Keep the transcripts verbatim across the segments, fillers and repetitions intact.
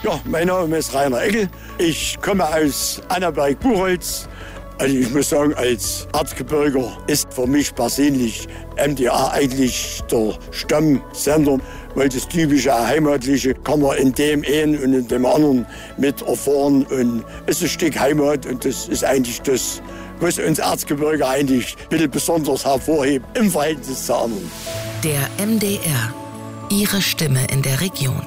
Ja, mein Name ist Rainer Eckel. Ich komme aus Annaberg-Buchholz. Also ich muss sagen, als Erzgebirger ist für mich persönlich M D R eigentlich der Stammsender, weil das typische Heimatliche kann man in dem einen und in dem anderen mit erfahren und ist ein Stück Heimat und das ist eigentlich das, was uns Erzgebirge eigentlich ein bisschen besonders hervorhebt im Verhältnis zu anderen. Der M D R, Ihre Stimme in der Region.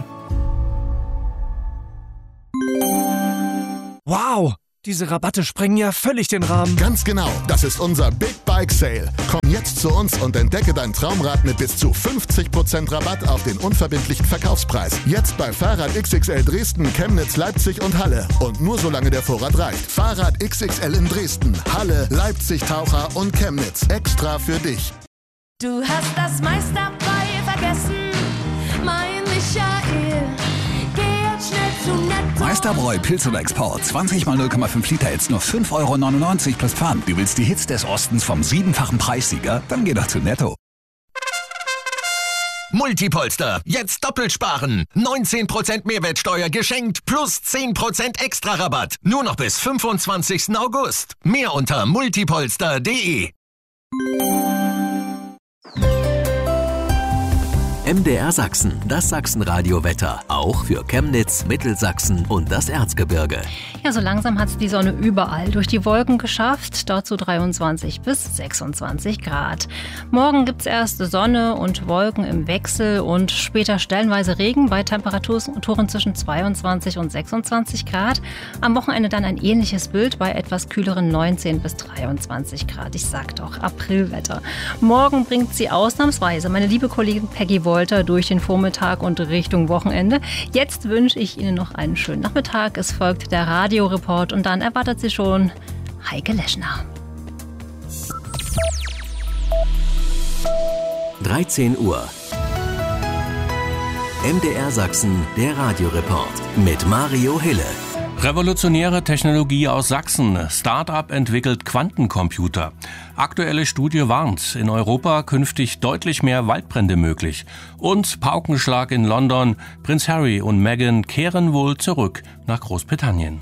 Wow! Diese Rabatte sprengen ja völlig den Rahmen. Ganz genau, das ist unser Big Bike Sale. Komm jetzt zu uns und entdecke dein Traumrad mit bis zu fünfzig Prozent Rabatt auf den unverbindlichen Verkaufspreis. Jetzt bei Fahrrad X X L Dresden, Chemnitz, Leipzig und Halle. Und nur solange der Vorrat reicht. Fahrrad X X L in Dresden, Halle, Leipzig, Taucher und Chemnitz. Extra für dich. Du hast das meiste dabei vergessen, mein Michael. Geh jetzt schnell zu Netto. Meisterbräu Pilz oder Export. zwanzig mal null Komma fünf Liter jetzt nur fünf Euro neunundneunzig plus Pfand. Du willst die Hits des Ostens vom siebenfachen Preissieger? Dann geh doch zu Netto. Multipolster, jetzt doppelt sparen. neunzehn Prozent Mehrwertsteuer geschenkt plus zehn Prozent extra Rabatt. Nur noch bis fünfundzwanzigsten August. Mehr unter multipolster punkt de. M D R Sachsen, das Sachsenradio-Wetter. Auch für Chemnitz, Mittelsachsen und das Erzgebirge. Ja, so langsam hat es die Sonne überall durch die Wolken geschafft. Dazu dreiundzwanzig bis sechsundzwanzig Grad. Morgen gibt es erst Sonne und Wolken im Wechsel und später stellenweise Regen bei Temperaturen zwischen zweiundzwanzig und sechsundzwanzig Grad. Am Wochenende dann ein ähnliches Bild bei etwas kühleren neunzehn bis dreiundzwanzig Grad. Ich sag doch, Aprilwetter. Morgen bringt sie ausnahmsweise meine liebe Kollegin Peggy Wolter durch den Vormittag und Richtung Wochenende. Jetzt wünsche ich Ihnen noch einen schönen Nachmittag. Es folgt der Radioreport und dann erwartet Sie schon Heike Leschner. dreizehn Uhr. M D R Sachsen, der Radioreport mit Mario Hille. Revolutionäre Technologie aus Sachsen. Start-up entwickelt Quantencomputer. Aktuelle Studie warnt, in Europa künftig deutlich mehr Waldbrände möglich. Und Paukenschlag in London. Prinz Harry und Meghan kehren wohl zurück nach Großbritannien.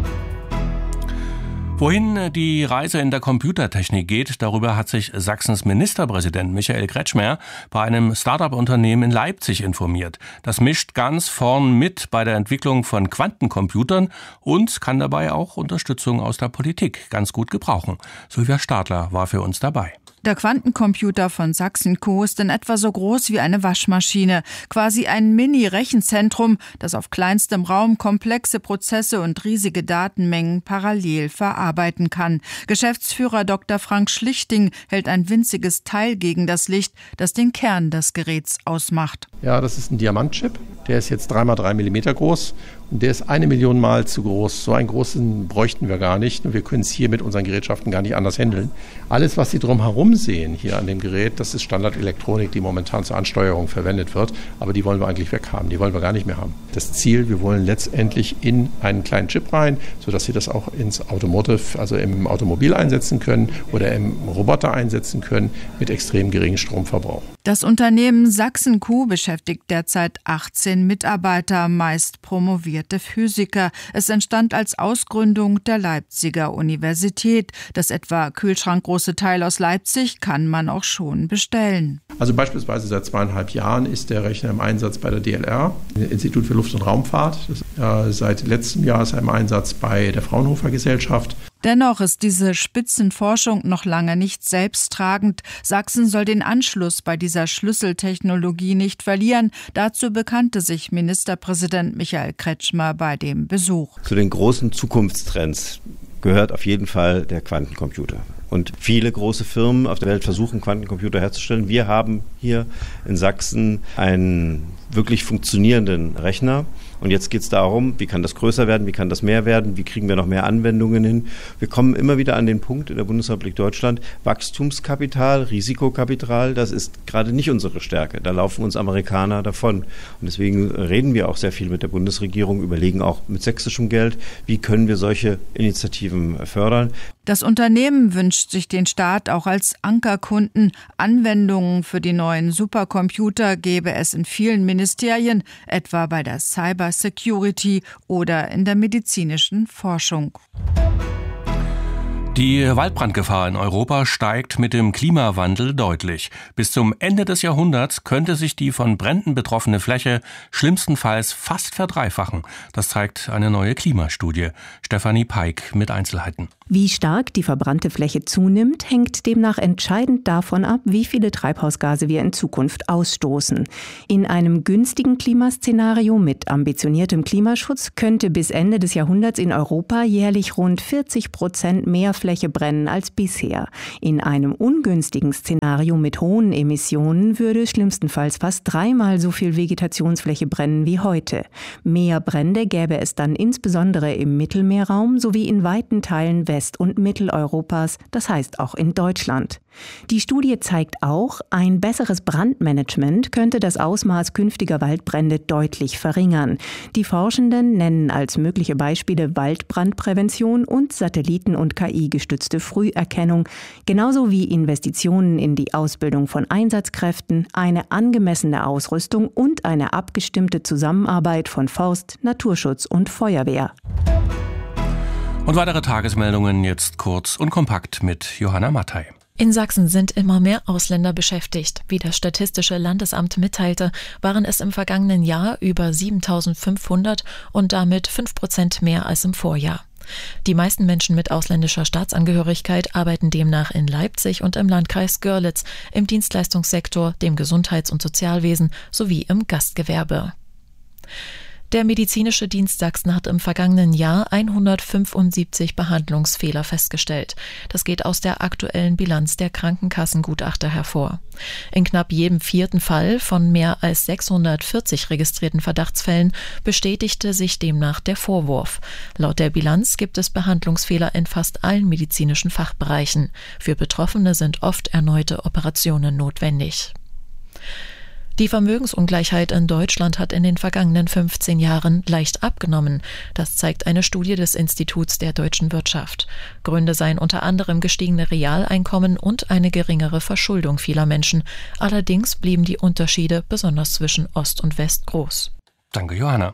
Wohin die Reise in der Computertechnik geht, darüber hat sich Sachsens Ministerpräsident Michael Kretschmer bei einem Start-up-Unternehmen in Leipzig informiert. Das mischt ganz vorn mit bei der Entwicklung von Quantencomputern und kann dabei auch Unterstützung aus der Politik ganz gut gebrauchen. Sylvia Stadler war für uns dabei. Der Quantencomputer von Sachsen-Co ist in etwa so groß wie eine Waschmaschine. Quasi ein Mini-Rechenzentrum, das auf kleinstem Raum komplexe Prozesse und riesige Datenmengen parallel verarbeiten kann. Geschäftsführer Doktor Frank Schlichting hält ein winziges Teil gegen das Licht, das den Kern des Geräts ausmacht. Ja, das ist ein Diamantchip. Der ist jetzt drei mal drei Millimeter groß und der ist eine Million Mal zu groß. So einen großen bräuchten wir gar nicht und wir können es hier mit unseren Gerätschaften gar nicht anders handeln. Alles, was Sie drumherum sehen hier an dem Gerät, das ist Standardelektronik, die momentan zur Ansteuerung verwendet wird, aber die wollen wir eigentlich weghaben, die wollen wir gar nicht mehr haben. Das Ziel, wir wollen letztendlich in einen kleinen Chip rein, sodass Sie das auch ins Automotive, also im Automobil einsetzen können oder im Roboter einsetzen können mit extrem geringem Stromverbrauch. Das Unternehmen Sachsen-Co beschäftigt derzeit achtzehn Mitarbeiter, meist promovierte Physiker. Es entstand als Ausgründung der Leipziger Universität. Das etwa kühlschrankgroße Teil aus Leipzig kann man auch schon bestellen. Also beispielsweise seit zweieinhalb Jahren ist der Rechner im Einsatz bei der D L R, Institut für Luft- und Raumfahrt. Das, äh, seit letztem Jahr ist er im Einsatz bei der Fraunhofer Gesellschaft. Dennoch ist diese Spitzenforschung noch lange nicht selbsttragend. Sachsen soll den Anschluss bei dieser Schlüsseltechnologie nicht verlieren. Dazu bekannte sich Ministerpräsident Michael Kretschmer bei dem Besuch. Zu den großen Zukunftstrends gehört auf jeden Fall der Quantencomputer. Und viele große Firmen auf der Welt versuchen, Quantencomputer herzustellen. Wir haben hier in Sachsen einen wirklich funktionierenden Rechner. Und jetzt geht es darum, wie kann das größer werden, wie kann das mehr werden, wie kriegen wir noch mehr Anwendungen hin. Wir kommen immer wieder an den Punkt in der Bundesrepublik Deutschland, Wachstumskapital, Risikokapital, das ist gerade nicht unsere Stärke. Da laufen uns Amerikaner davon. Und deswegen reden wir auch sehr viel mit der Bundesregierung, überlegen auch mit sächsischem Geld, wie können wir solche Initiativen fördern. Das Unternehmen wünscht sich den Staat auch als Ankerkunden. Anwendungen für die neuen Supercomputer gäbe es in vielen Ministerien, etwa bei der Cyber Security oder in der medizinischen Forschung. Die Waldbrandgefahr in Europa steigt mit dem Klimawandel deutlich. Bis zum Ende des Jahrhunderts könnte sich die von Bränden betroffene Fläche schlimmstenfalls fast verdreifachen. Das zeigt eine neue Klimastudie. Stefanie Peik mit Einzelheiten. Wie stark die verbrannte Fläche zunimmt, hängt demnach entscheidend davon ab, wie viele Treibhausgase wir in Zukunft ausstoßen. In einem günstigen Klimaszenario mit ambitioniertem Klimaschutz könnte bis Ende des Jahrhunderts in Europa jährlich rund vierzig Prozent mehr Fläche brennen als bisher. In einem ungünstigen Szenario mit hohen Emissionen würde schlimmstenfalls fast dreimal so viel Vegetationsfläche brennen wie heute. Mehr Brände gäbe es dann insbesondere im Mittelmeerraum sowie in weiten Teilen West- und Mitteleuropas, das heißt auch in Deutschland. Die Studie zeigt auch, ein besseres Brandmanagement könnte das Ausmaß künftiger Waldbrände deutlich verringern. Die Forschenden nennen als mögliche Beispiele Waldbrandprävention und Satelliten- und K I-gestützte Früherkennung, genauso wie Investitionen in die Ausbildung von Einsatzkräften, eine angemessene Ausrüstung und eine abgestimmte Zusammenarbeit von Forst, Naturschutz und Feuerwehr. Und weitere Tagesmeldungen jetzt kurz und kompakt mit Johanna Mattei. In Sachsen sind immer mehr Ausländer beschäftigt. Wie das Statistische Landesamt mitteilte, waren es im vergangenen Jahr über siebentausendfünfhundert und damit fünf Prozent mehr als im Vorjahr. Die meisten Menschen mit ausländischer Staatsangehörigkeit arbeiten demnach in Leipzig und im Landkreis Görlitz, im Dienstleistungssektor, dem Gesundheits- und Sozialwesen sowie im Gastgewerbe. Der Medizinische Dienst Sachsen hat im vergangenen Jahr hundertfünfundsiebzig Behandlungsfehler festgestellt. Das geht aus der aktuellen Bilanz der Krankenkassengutachter hervor. In knapp jedem vierten Fall von mehr als sechshundertvierzig registrierten Verdachtsfällen bestätigte sich demnach der Vorwurf. Laut der Bilanz gibt es Behandlungsfehler in fast allen medizinischen Fachbereichen. Für Betroffene sind oft erneute Operationen notwendig. Die Vermögensungleichheit in Deutschland hat in den vergangenen fünfzehn Jahren leicht abgenommen. Das zeigt eine Studie des Instituts der deutschen Wirtschaft. Gründe seien unter anderem gestiegene Realeinkommen und eine geringere Verschuldung vieler Menschen. Allerdings blieben die Unterschiede besonders zwischen Ost und West groß. Danke, Johanna.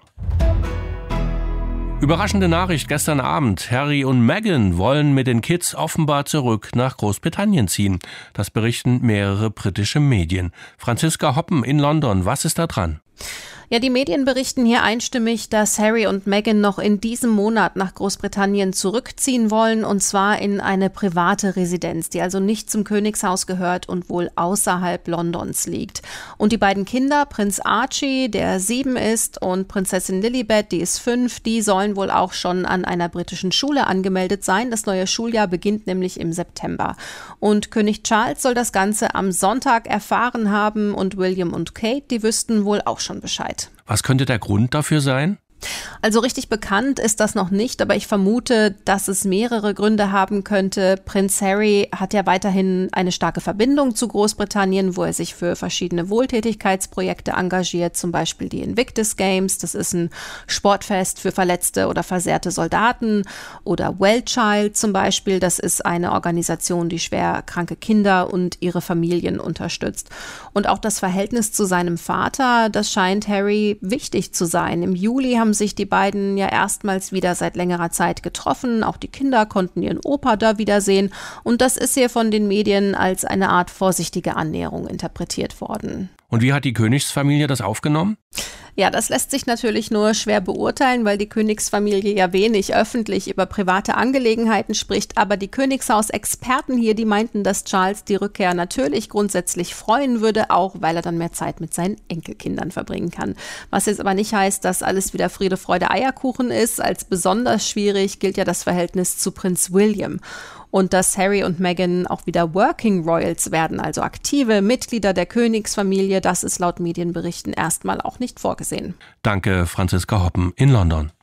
Überraschende Nachricht gestern Abend. Harry und Meghan wollen mit den Kids offenbar zurück nach Großbritannien ziehen. Das berichten mehrere britische Medien. Franziska Hoppen in London. Was ist da dran? Ja, die Medien berichten hier einstimmig, dass Harry und Meghan noch in diesem Monat nach Großbritannien zurückziehen wollen, und zwar in eine private Residenz, die also nicht zum Königshaus gehört und wohl außerhalb Londons liegt. Und die beiden Kinder, Prinz Archie, der sieben ist, und Prinzessin Lilibet, die ist fünf, die sollen wohl auch schon an einer britischen Schule angemeldet sein. Das neue Schuljahr beginnt nämlich im September. Und König Charles soll das Ganze am Sonntag erfahren haben, und William und Kate, die wüssten wohl auch schon Bescheid. Was könnte der Grund dafür sein? Also richtig bekannt ist das noch nicht, aber ich vermute, dass es mehrere Gründe haben könnte. Prinz Harry hat ja weiterhin eine starke Verbindung zu Großbritannien, wo er sich für verschiedene Wohltätigkeitsprojekte engagiert, zum Beispiel die Invictus Games, das ist ein Sportfest für verletzte oder versehrte Soldaten, oder Wellchild zum Beispiel, das ist eine Organisation, die schwer kranke Kinder und ihre Familien unterstützt. Und auch das Verhältnis zu seinem Vater, das scheint Harry wichtig zu sein. Im Juli haben sich die beiden ja erstmals wieder seit längerer Zeit getroffen. Auch die Kinder konnten ihren Opa da wiedersehen. Und das ist hier von den Medien als eine Art vorsichtige Annäherung interpretiert worden. Und wie hat die Königsfamilie das aufgenommen? Ja, das lässt sich natürlich nur schwer beurteilen, weil die Königsfamilie ja wenig öffentlich über private Angelegenheiten spricht. Aber die Königshaus-Experten hier, die meinten, dass Charles die Rückkehr natürlich grundsätzlich freuen würde, auch weil er dann mehr Zeit mit seinen Enkelkindern verbringen kann. Was jetzt aber nicht heißt, dass alles wieder Friede, Freude, Eierkuchen ist. Als besonders schwierig gilt ja das Verhältnis zu Prinz William. Und dass Harry und Meghan auch wieder Working Royals werden, also aktive Mitglieder der Königsfamilie, das ist laut Medienberichten erstmal auch nicht vorgesehen. Danke, Franziska Hoppen in London.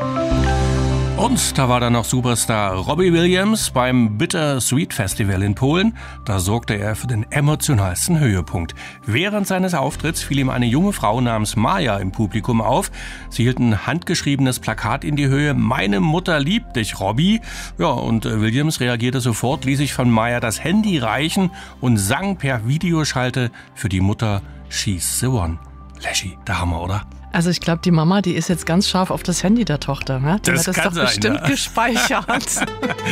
Und da war dann noch Superstar Robbie Williams beim Bitter Sweet Festival in Polen. Da sorgte er für den emotionalsten Höhepunkt. Während seines Auftritts fiel ihm eine junge Frau namens Maja im Publikum auf. Sie hielt ein handgeschriebenes Plakat in die Höhe: Meine Mutter liebt dich, Robbie. Ja, und Williams reagierte sofort, ließ sich von Maja das Handy reichen und sang per Videoschalte für die Mutter She's the One. Leschi, der Hammer, oder? Also ich glaube, die Mama, die ist jetzt ganz scharf auf das Handy der Tochter. Ne? Die Das hat das kann doch sein, bestimmt ja. gespeichert.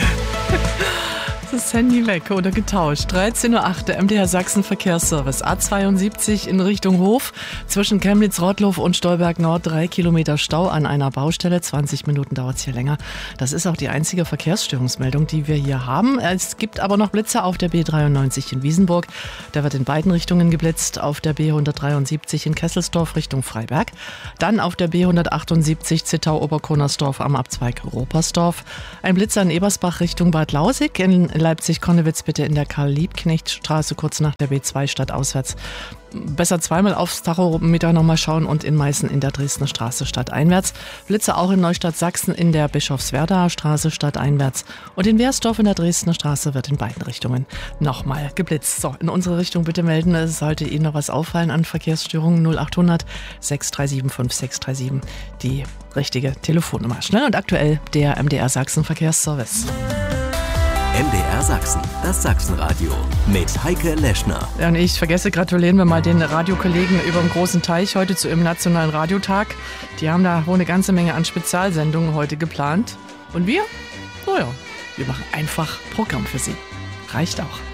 Das Handy weg oder getauscht. dreizehn Uhr acht, der M D R Sachsen Verkehrsservice. A zweiundsiebzig in Richtung Hof. Zwischen Chemnitz-Rottlow und Stolberg Nord drei Kilometer Stau an einer Baustelle. zwanzig Minuten dauert es hier länger. Das ist auch die einzige Verkehrsstörungsmeldung, die wir hier haben. Es gibt aber noch Blitzer auf der B dreiundneunzig in Wiesenburg. Da wird in beiden Richtungen geblitzt. Auf der B hundertdreiundsiebzig in Kesselsdorf Richtung Freiberg. Dann auf der B hundertachtundsiebzig Zittau-Oberkonersdorf am Abzweig Ropersdorf. Ein Blitzer in Ebersbach Richtung Bad Lausig. In Leipzig-Konnewitz bitte in der Karl-Liebknecht-Straße kurz nach der B zwei stadtauswärts. Besser zweimal aufs Tachometer nochmal schauen und in Meißen in der Dresdner Straße stadteinwärts. Blitze auch in Neustadt Sachsen in der Bischofswerdaer Straße stadteinwärts. Und in Wehrsdorf in der Dresdner Straße wird in beiden Richtungen nochmal geblitzt. So, in unsere Richtung bitte melden. Es sollte Ihnen noch was auffallen an Verkehrsstörungen. null achthundert sechs drei sieben fünf sechs drei sieben. Die richtige Telefonnummer. Schnell und aktuell der M D R Sachsen Verkehrsservice. M D R Sachsen, das Sachsenradio mit Heike Leschner. Ja, und ich vergesse, gratulieren wir mal den Radiokollegen über dem großen Teich heute zu ihrem Nationalen Radiotag. Die haben da wohl eine ganze Menge an Spezialsendungen heute geplant. Und wir? Naja, wir machen einfach Programm für Sie. Reicht auch.